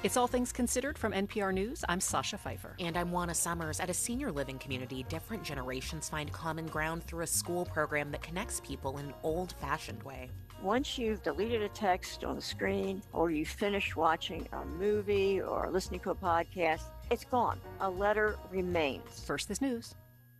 It's All Things Considered from NPR News. I'm Sasha Pfeiffer. And I'm Juana Summers. At a senior living community, different generations find common ground through a school program that connects people in an old-fashioned way. Once you've deleted a text on the screen, or you finish watching a movie or listening to a podcast, it's gone. A letter remains. First This News.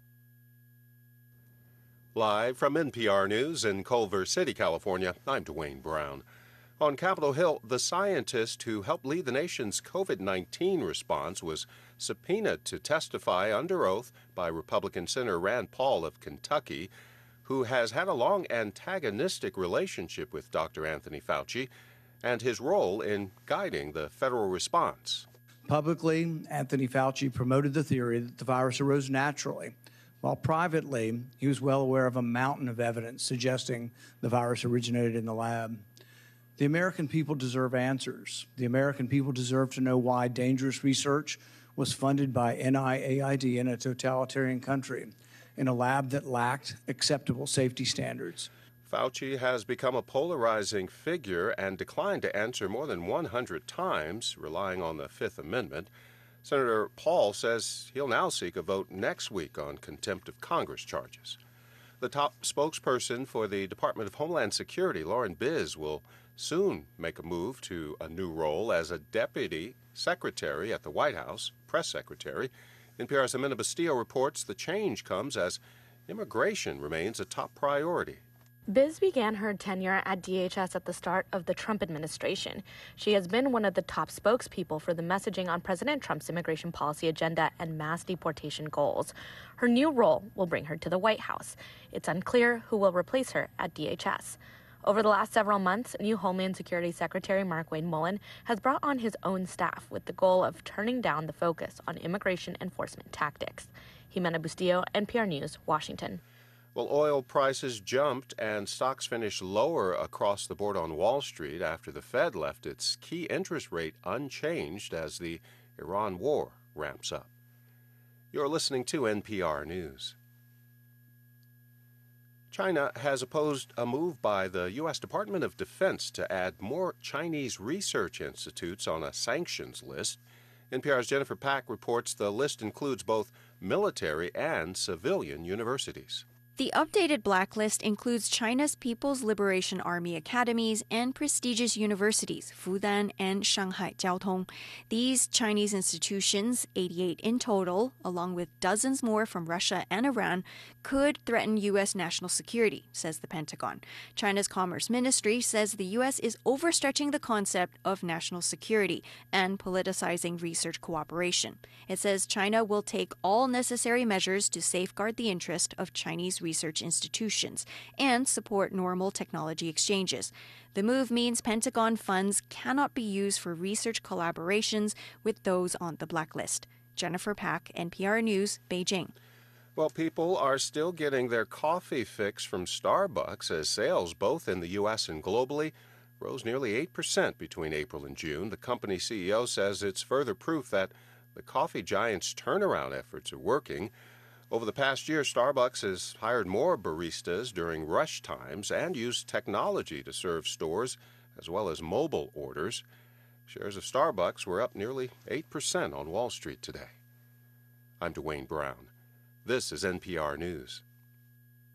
Live from NPR News in Culver City, California, I'm Dwayne Brown. On Capitol Hill, the scientist who helped lead the nation's COVID-19 response was subpoenaed to testify under oath by Republican Senator Rand Paul of Kentucky, who has had a long antagonistic relationship with Dr. Anthony Fauci and his role in guiding the federal response. Publicly, Anthony Fauci promoted the theory that the virus arose naturally, while privately, he was well aware of a mountain of evidence suggesting the virus originated in the lab. The American people deserve answers. The American people deserve to know why dangerous research was funded by NIAID in a totalitarian country, in a lab that lacked acceptable safety standards. Fauci has become a polarizing figure and declined to answer more than 100 times, relying on the Fifth Amendment. Senator Paul says he'll now seek a vote next week on contempt of Congress charges. The top spokesperson for the Department of Homeland Security, Lauren Biz, will soon make a move to a new role as a deputy secretary at the White House, press secretary. NPR's Amanda Bastillo reports the change comes as immigration remains a top priority. Biz began her tenure at DHS at the start of the Trump administration. She has been one of the top spokespeople for the messaging on President Trump's immigration policy agenda and mass deportation goals. Her new role will bring her to the White House. It's unclear who will replace her at DHS. Over the last several months, new Homeland Security Secretary Markwayne Mullin has brought on his own staff with the goal of turning down the focus on immigration enforcement tactics. Jimena Bustillo, NPR News, Washington. Well, oil prices jumped and stocks finished lower across the board on Wall Street after the Fed left its key interest rate unchanged as the Iran war ramps up. You're listening to NPR News. China has opposed a move by the U.S. Department of Defense to add more Chinese research institutes on a sanctions list. NPR's Jennifer Pack reports the list includes both military and civilian universities. The updated blacklist includes China's People's Liberation Army academies and prestigious universities, Fudan and Shanghai Jiaotong. These Chinese institutions, 88 in total, along with dozens more from Russia and Iran, could threaten U.S. national security, says the Pentagon. China's Commerce Ministry says the U.S. is overstretching the concept of national security and politicizing research cooperation. It says China will take all necessary measures to safeguard the interest of Chinese research institutions and support normal technology exchanges. The move means Pentagon funds cannot be used for research collaborations with those on the blacklist. Jennifer Pack, NPR News, Beijing. Well, people are still getting their coffee fix from Starbucks as sales, both in the U.S. and globally, rose nearly 8% between April and June. The company CEO says it's further proof that the coffee giant's turnaround efforts are working. Over the past year, Starbucks has hired more baristas during rush times and used technology to serve stores as well as mobile orders. Shares of Starbucks were up nearly 8% on Wall Street today. I'm Dwayne Brown. This is NPR News.